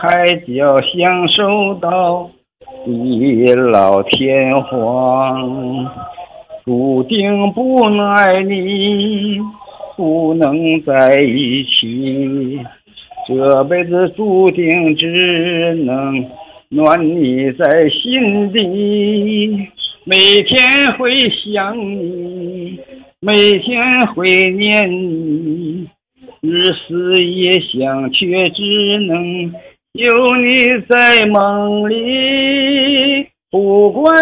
海角相守到地老天荒，注定不能爱你，不能在一起，这辈子注定只能暖你在心底，每天会想你，每天会念你，日思夜想，却只能有你在梦里，不管